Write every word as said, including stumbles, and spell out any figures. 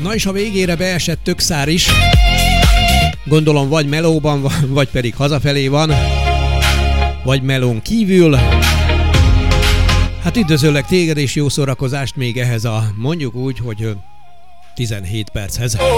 Na és a végére beesett Tökszár is. Gondolom vagy melóban van, vagy pedig hazafelé van. Vagy melón kívül. Hát üdvözöllek téged és jó szórakozást még ehhez a mondjuk úgy, hogy tizenhét perchez.